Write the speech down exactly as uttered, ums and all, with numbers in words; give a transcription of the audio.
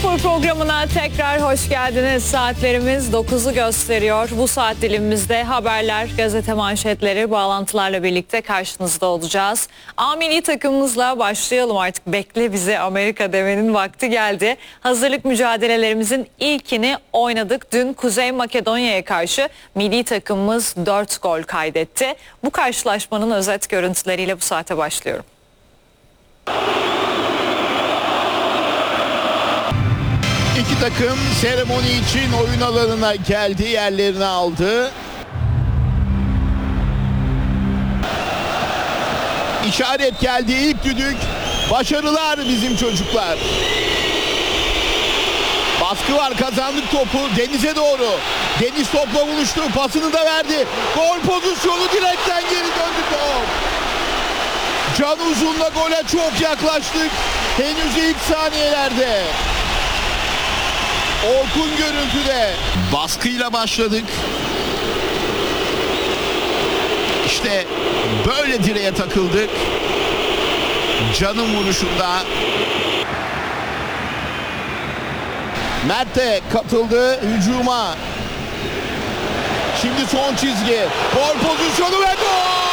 Spor programına tekrar hoş geldiniz. Saatlerimiz dokuzu gösteriyor. Bu saat dilimimizde haberler, gazete manşetleri, bağlantılarla birlikte karşınızda olacağız. A milli takımımızla başlayalım artık. Bekle bizi Amerika demenin vakti geldi. Hazırlık mücadelelerimizin ilkini oynadık. Dün Kuzey Makedonya'ya karşı milli takımımız dört gol kaydetti. Bu karşılaşmanın özet görüntüleriyle bu saate başlıyorum. İki takım seremoni için oyun alanına geldi, yerlerini aldı. İşaret geldi, ilk düdük. Başarılar bizim çocuklar. Baskı var, kazandık topu Deniz'e doğru. Deniz topla buluştu, pasını da verdi. Gol pozisyonu, direkten geri döndü top. Can Uzun'la gole çok yaklaştık. Henüz ilk saniyelerde. Orkun görüntüde. Baskıyla başladık. İşte böyle direğe takıldık. Can'ın vuruşunda. Mert de katıldı hücuma. Şimdi son çizgi. Gol pozisyonu ve gol!